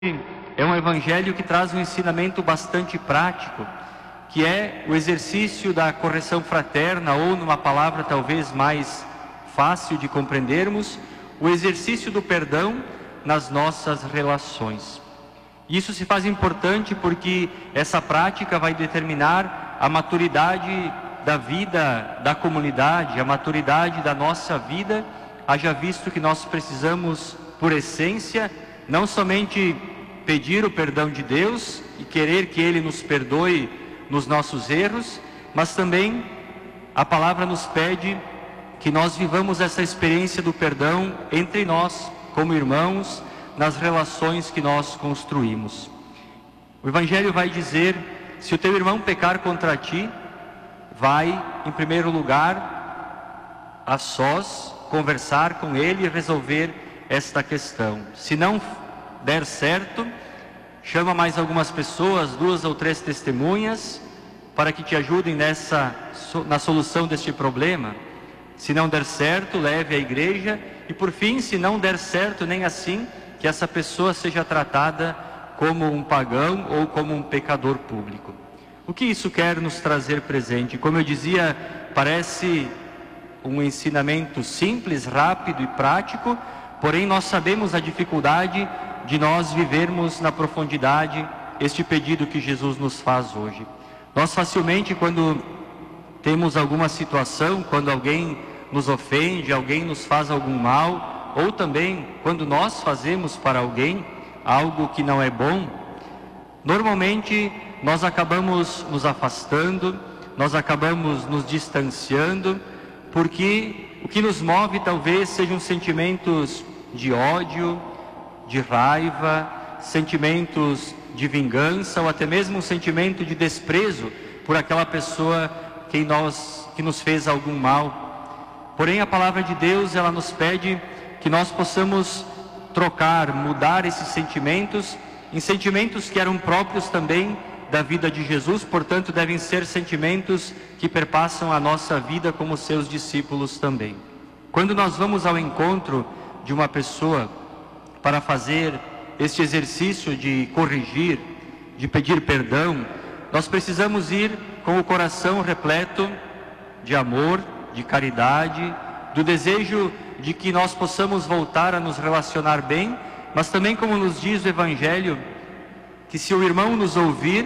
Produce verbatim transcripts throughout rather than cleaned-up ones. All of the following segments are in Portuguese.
é um evangelho que traz um ensinamento bastante prático, que é o exercício da correção fraterna, ou numa palavra talvez mais fácil de compreendermos, o exercício do perdão nas nossas relações. Isso se faz importante porque essa prática vai determinar a maturidade da vida da comunidade, a maturidade da nossa vida, haja visto que nós precisamos, por essência, não somente pedir o perdão de Deus e querer que Ele nos perdoe nos nossos erros, mas também a palavra nos pede que nós vivamos essa experiência do perdão entre nós, como irmãos, nas relações que nós construímos. O Evangelho vai dizer: se o teu irmão pecar contra ti, vai, em primeiro lugar, a sós, conversar com ele e resolver esta questão. Se não der certo, chama mais algumas pessoas, duas ou três testemunhas, para que te ajudem nessa, na solução deste problema. Se não der certo, leve à igreja. E por fim, se não der certo nem assim, que essa pessoa seja tratada como um pagão ou como um pecador público. O que isso quer nos trazer presente? Como eu dizia, parece um ensinamento simples, rápido e prático, porém nós sabemos a dificuldade de nós vivermos na profundidade este pedido que Jesus nos faz hoje. Nós facilmente, quando temos alguma situação, quando alguém nos ofende, alguém nos faz algum mal, ou também quando nós fazemos para alguém algo que não é bom, normalmente nós acabamos nos afastando, nós acabamos nos distanciando, porque o que nos move talvez sejam sentimentos de ódio, de raiva, sentimentos de vingança, ou até mesmo um sentimento de desprezo por aquela pessoa que, nós, que nos fez algum mal. Porém, a palavra de Deus, ela nos pede que nós possamos trocar, mudar esses sentimentos em sentimentos que eram próprios também da vida de Jesus, portanto devem ser sentimentos que perpassam a nossa vida como seus discípulos também. Quando nós vamos ao encontro de uma pessoa para fazer este exercício de corrigir, de pedir perdão, nós precisamos ir com o coração repleto de amor, de caridade, do desejo de que nós possamos voltar a nos relacionar bem, mas também, como nos diz o Evangelho, que se o irmão nos ouvir,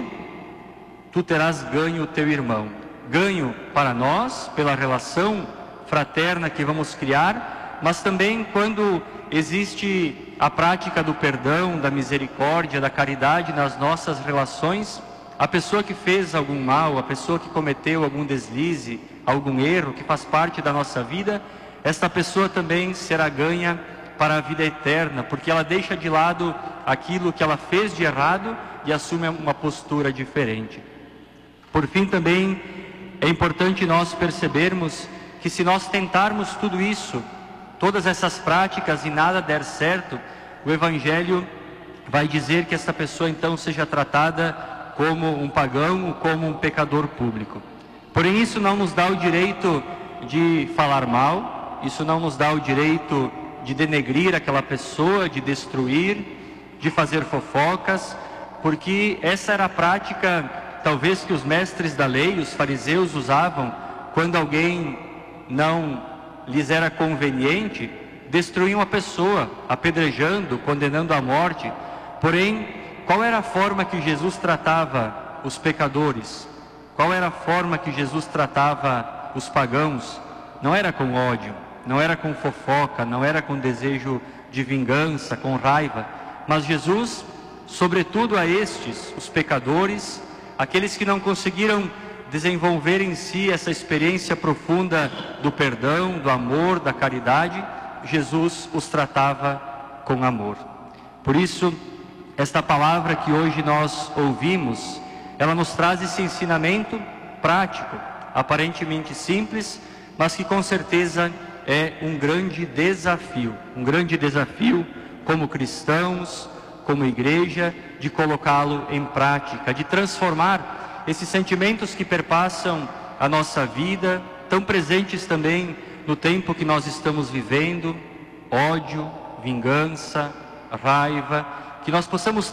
tu terás ganho o teu irmão. Ganho para nós, pela relação fraterna que vamos criar, mas também quando existe a prática do perdão, da misericórdia, da caridade nas nossas relações, a pessoa que fez algum mal, a pessoa que cometeu algum deslize, algum erro que faz parte da nossa vida, esta pessoa também será ganha para a vida eterna, porque ela deixa de lado aquilo que ela fez de errado e assume uma postura diferente. Por fim, também é importante nós percebermos que se nós tentarmos tudo isso, todas essas práticas e nada der certo, o Evangelho vai dizer que esta pessoa então seja tratada como um pagão, como um pecador público. Porém, isso não nos dá o direito de falar mal, isso não nos dá o direito de denegrir aquela pessoa, de destruir, de fazer fofocas, porque essa era a prática, talvez, que os mestres da lei, os fariseus, usavam quando alguém não lhes era conveniente, destruíam a pessoa, apedrejando, condenando à morte. Porém, qual era a forma que Jesus tratava os pecadores? Qual era a forma que Jesus tratava os pagãos? Não era com ódio, não era com fofoca, não era com desejo de vingança, com raiva, mas Jesus, sobretudo a estes, os pecadores, aqueles que não conseguiram desenvolver em si essa experiência profunda do perdão, do amor, da caridade, Jesus os tratava com amor. Por isso, esta palavra que hoje nós ouvimos, ela nos traz esse ensinamento prático, aparentemente simples, mas que com certeza é um grande desafio, um grande desafio como cristãos, como igreja, de colocá-lo em prática, de transformar esses sentimentos que perpassam a nossa vida, tão presentes também no tempo que nós estamos vivendo, ódio, vingança, raiva, que nós possamos